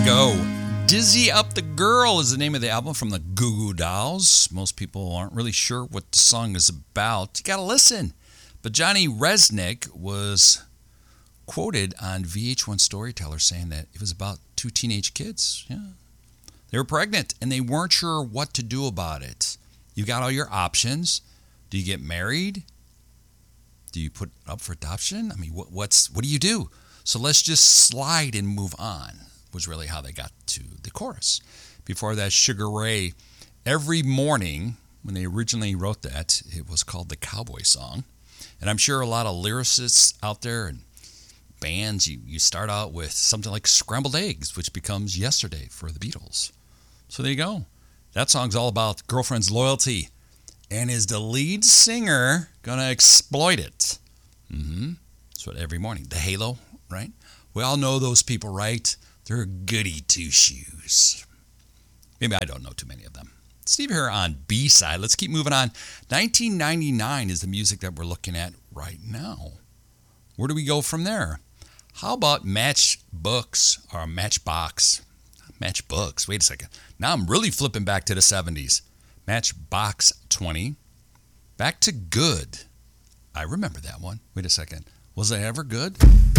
Go. Dizzy Up the Girl is the name of the album from the Goo Goo Dolls. Most people aren't really sure what the song is about. You gotta listen. But Johnny Resnick was quoted on VH1 Storyteller saying that it was about two teenage kids. Yeah. They were pregnant and they weren't sure what to do about it. You got all your options. Do you get married? Do you put up for adoption? I mean, what do you do? So let's just slide and move on, was really how they got to the chorus. Before that, Sugar Ray, Every Morning, when they originally wrote that, it was called the Cowboy Song. And I'm sure a lot of lyricists out there and bands, you start out with something like Scrambled Eggs, which becomes Yesterday for the Beatles. So there you go. That song's all about girlfriend's loyalty. And is the lead singer going to exploit it? That's what Every Morning. The Halo, right? We all know those people, right? They're goody two-shoes. Maybe I don't know too many of them. Steve here on B-side. Let's keep moving on. 1999 is the music that we're looking at right now. Where do we go from there? How about Matchbox? Matchbooks. Wait a second. Now I'm really flipping back to the 70s. Matchbox 20. Back to Good. I remember that one. Wait a second. Was I ever good?